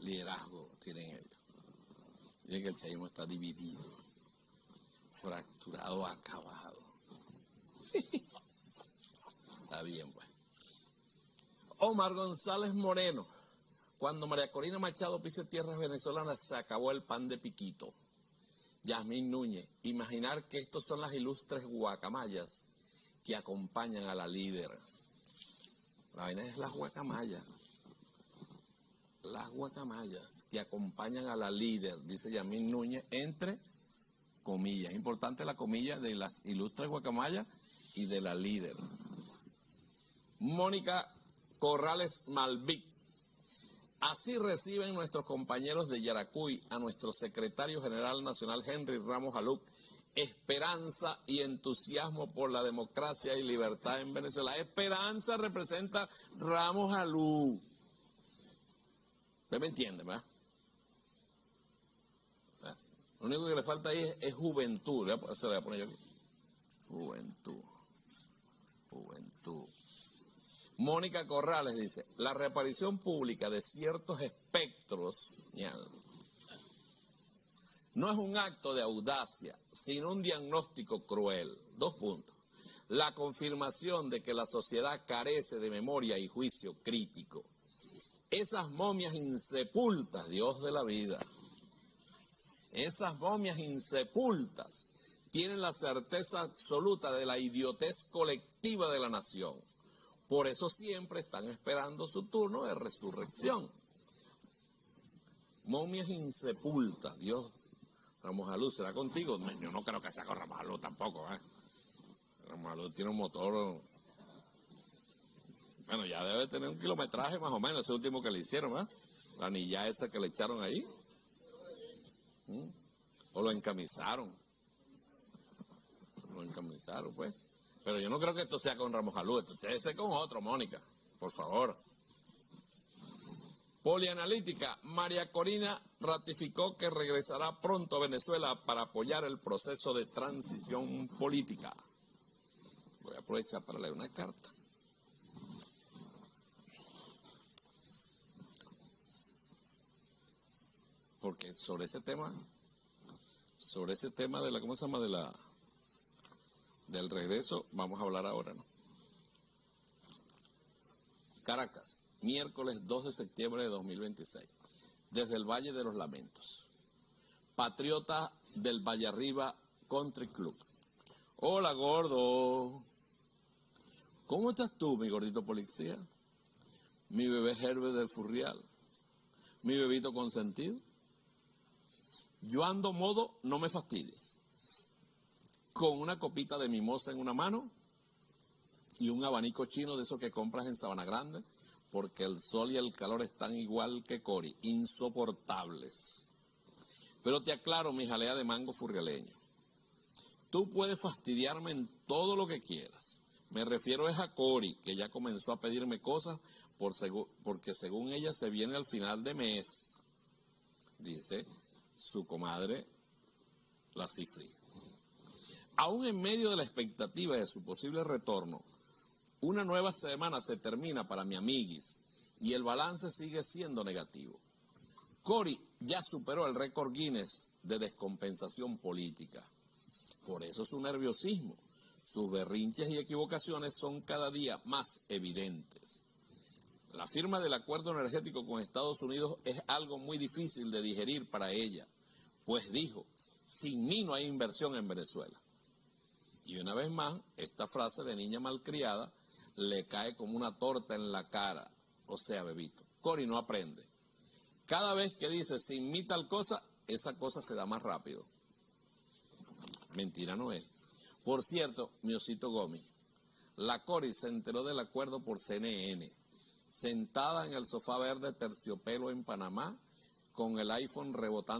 liderazgo tienen ellos. Dicen que el chavismo está dividido, fracturado, acabado. Está bien, pues. Omar González Moreno. Cuando María Corina Machado pise tierras venezolanas, se acabó el pan de piquito. Yasmín Núñez. Imaginar que estos son las ilustres guacamayas que acompañan a la líder. La vaina es las guacamayas. Las guacamayas que acompañan a la líder, dice Yasmín Núñez, entre comillas. Es importante la comilla de las ilustres guacamayas y de la líder. Mónica Corrales Malvic. Así reciben nuestros compañeros de Yaracuy a nuestro secretario general nacional Henry Ramos Aluc, esperanza y entusiasmo por la democracia y libertad en Venezuela. Esperanza representa Ramos Aluc. ¿Usted me entiende, verdad? O sea, lo único que le falta ahí es juventud. Se lo voy a poner yo aquí. Juventud. Mónica Corrales dice, la reaparición pública de ciertos espectros no es un acto de audacia, sino un diagnóstico cruel. 2 puntos. La confirmación de que la sociedad carece de memoria y juicio crítico. Esas momias insepultas, Dios de la vida, esas momias insepultas tienen la certeza absoluta de la idiotez colectiva de la nación. Por eso siempre están esperando su turno de resurrección. Momias insepultas, Dios. Ramos Aluc, ¿será contigo? Yo no creo que sea con Ramos Aluc tampoco, ¿eh? Ramos Aluc tiene un motor, bueno, ya debe tener un kilometraje más o menos, ese último que le hicieron, ¿eh? La anilla esa que le echaron ahí. O lo encamisaron. Pues. Pero yo no creo que esto sea con Ramos Aluc, esto debe ser con otro, Mónica, por favor. Polianalítica, María Corina ratificó que regresará pronto a Venezuela para apoyar el proceso de transición política. Voy a aprovechar para leer una carta. Porque sobre ese tema de la, ¿cómo se llama? Del regreso, vamos a hablar ahora, ¿no? Caracas, miércoles 2 de septiembre de 2026, desde el Valle de los Lamentos. Patriota del Valle Arriba Country Club. Hola, gordo. ¿Cómo estás tú, mi gordito policía? Mi bebé Herbert del Furrial. Mi bebito consentido. Yo ando modo, no me fastidies. Con una copita de mimosa en una mano y un abanico chino de esos que compras en Sabana Grande, porque el sol y el calor están igual que Cori, insoportables. Pero te aclaro, mi jalea de mango furrialeño. Tú puedes fastidiarme en todo lo que quieras. Me refiero es a Cori, que ya comenzó a pedirme cosas porque según ella se viene al final de mes, dice su comadre, la Cifri. Aún en medio de la expectativa de su posible retorno, una nueva semana se termina para mi amiguis y el balance sigue siendo negativo. Cori ya superó el récord Guinness de descompensación política. Por eso su nerviosismo, sus berrinches y equivocaciones son cada día más evidentes. La firma del acuerdo energético con Estados Unidos es algo muy difícil de digerir para ella, pues dijo, sin mí no hay inversión en Venezuela. Y una vez más, esta frase de niña malcriada le cae como una torta en la cara. O sea, bebito, Cori no aprende. Cada vez que dice sin mí tal cosa, esa cosa se da más rápido. Mentira no es. Por cierto, mi osito Gómez, la Cori se enteró del acuerdo por CNN, sentada en el sofá verde terciopelo en Panamá, con el iPhone rebotando